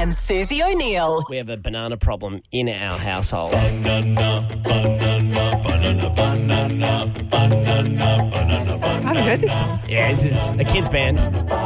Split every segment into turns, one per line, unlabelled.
and Susie O'Neill.
We have a banana problem in our household.
Banana, banana, banana, banana, banana, banana,
I haven't heard this song.
Yeah, this is a kids' band.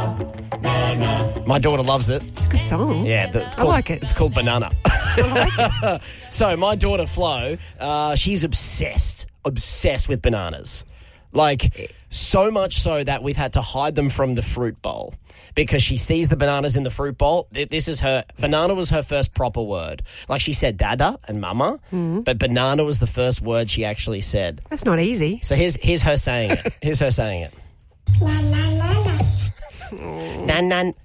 My daughter loves it.
It's a good song.
Yeah, it's called,
like it.
It's called Banana. So my daughter Flo, she's obsessed with bananas. Like, so much so that we've had to hide them from the fruit bowl because she sees the bananas in the fruit bowl. Banana was her first proper word. Like, she said dada and mama, but banana was the first word she actually said.
That's not easy.
So here's her saying it. Here's her saying it. Nan, nan.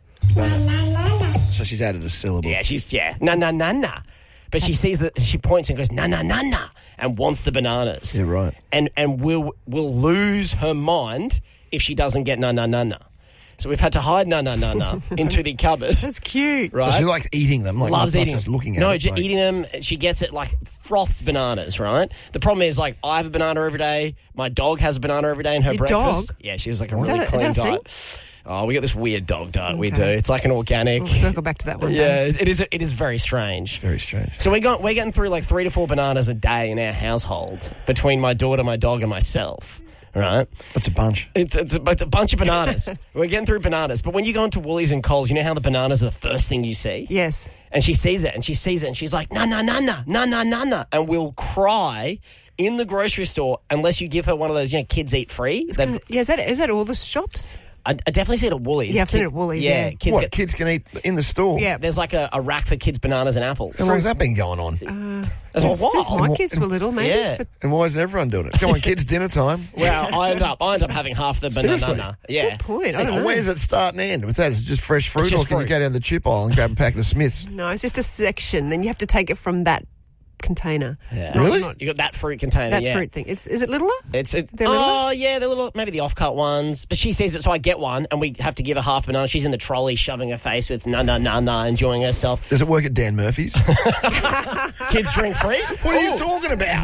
So she's added a syllable.
Yeah, na na na na. But she sees that, she points and goes na na na na and wants the bananas.
Yeah, right.
And will lose her mind if she doesn't get na na na na. So we've had to hide na na na na into the cupboard.
That's cute.
Right?
So she likes eating them. Like,
Loves
not
eating
just
them.
looking at
No,
it.
just eating them. She gets it, like, froths bananas, right? The problem is, like, I have a banana every day. My dog has a banana every day in her
Your
breakfast.
dog?
Yeah, she's like a
Is
really
that a
clean
thing?
diet. Oh, we got this weird dog diet we do.
Okay.
It's like an organic.
We'll circle back to that one.
Yeah, it is very strange.
Very strange.
So we're getting through like 3 to 4 bananas a day in our household between my daughter, my dog, and myself. Right?
That's a bunch.
It's a bunch of bananas. We're getting through bananas. But when you go into Woolies and Coles, you know how the bananas are the first thing you see?
Yes.
And she sees it, and she's like, na, na, na, na, na, na, na, na, and will cry in the grocery store unless you give her one of those, kids eat free.
Is that all the shops?
I definitely see it at Woolies.
Yeah, I've seen it at Woolies, yeah.
Kids can eat in the store?
Yeah.
There's like a rack for kids' bananas and apples.
How long has that been going on?
Since my kids were little, maybe.
Yeah.
So-
And why isn't everyone doing it? Come on, kids, dinner time.
Well, I end up having half the
Seriously?
banana. Yeah.
Good point. I don't know.
Where does it start and end? With that, is it just fresh fruit,
just
or can you
fruit.
go down the chip aisle and grab a packet of Smiths?
No, it's just a section. Then you have to take it from that container.
Yeah.
Really?
You got that fruit container.
That
yeah.
fruit thing. Is it littler?
It's
They're littler?
oh yeah, they're little, maybe the off-cut ones. But she sees it, so I get one, and we have to give her half banana. She's in the trolley, shoving her face with na na na na, enjoying herself.
Does it work at Dan Murphy's?
Kids drink free.
What are you talking about?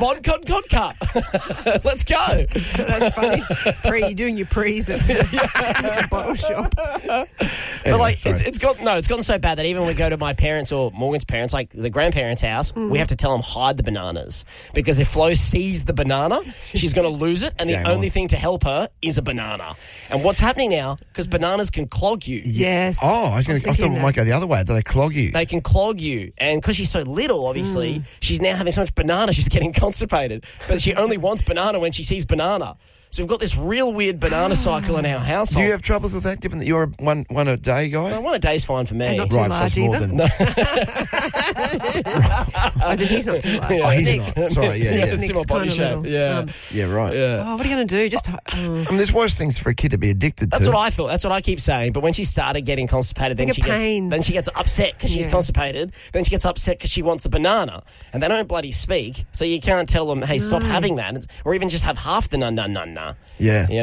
Vodka. Let's go.
That's funny. You're doing your pre's at the bottle shop.
But
Anyway,
like,
sorry.
it's gotten so bad that even when we go to my parents' or Morgan's parents, like the grandparents' house, we have to tell them hide the bananas because if Flo sees the banana, she's going to lose it, and the
Game
only
on.
thing to help her is a banana. And what's happening now? Because bananas can clog you.
Yes.
Oh, I thought
thinking
it might go the other way. Did they clog you?
They can clog you, and because she's so little, obviously, she's now having so much banana, she's getting constipated. But she only wants banana when she sees banana. So we've got this real weird banana cycle in our household.
Do you have troubles with that, given that you're a one a day guy?
Well, one a day's fine for me.
And not too
Right, so
large
it's more
either.
than...
As in he's not too large.
Oh, he's
Nick.
not. Sorry, yeah.
Nick-
yeah.
Nick's
Similar body
kinda
shape.
little.
Yeah.
Yeah, right.
Yeah.
Oh, what are you going to do? Just
I mean, there's worse things for a kid to be addicted to.
That's what I thought. That's what I keep saying. But when she started getting constipated, then
Think of pains.
then she gets upset because she's
Yeah.
constipated. Then she gets upset because she wants a banana, and they don't bloody speak. So you can't tell them, "Hey, stop having that," or even just have half the na na na na.
Yeah.
You